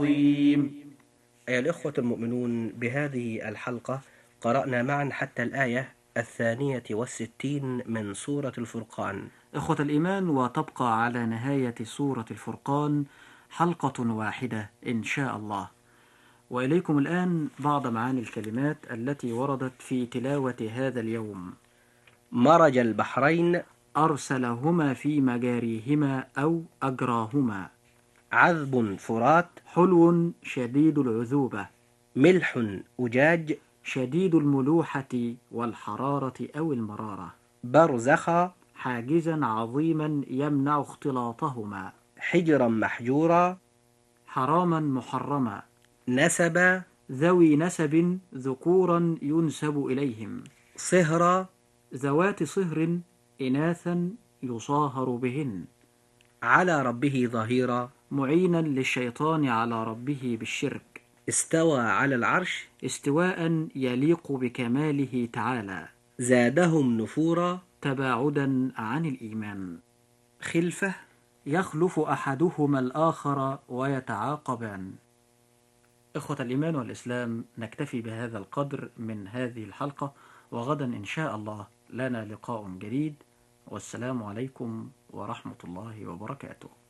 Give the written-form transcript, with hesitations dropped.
أيها الإخوة المؤمنون، بهذه الحلقة قرأنا معا حتى الآية 62 من سورة الفرقان. إخوة الإيمان، وتبقى على نهاية سورة الفرقان حلقة واحدة إن شاء الله. وإليكم الآن بعض معاني الكلمات التي وردت في تلاوة هذا اليوم. مرج البحرين، أرسلهما في مجاريهما أو أجراهما. عذب فرات، حلو شديد العذوبة. ملح أجاج، شديد الملوحة والحرارة أو المرارة. برزخا، حاجزا عظيما يمنع اختلاطهما. حجرا محجورا، حراما محرما. نسبا، ذوي نسب ذكورا ينسب إليهم. صهرا، ذوات صهر إناثا يصاهر بهن. على ربه ظهيرا، معينا للشيطان على ربه بالشرك. استوى على العرش، استواء يليق بكماله تعالى. زادهم نفورا، تباعدا عن الإيمان. خلفة، يخلف أحدهما الآخر ويتعاقبان. إخوة الإيمان والإسلام، نكتفي بهذا القدر من هذه الحلقة، وغدا إن شاء الله لنا لقاء جديد، والسلام عليكم ورحمة الله وبركاته.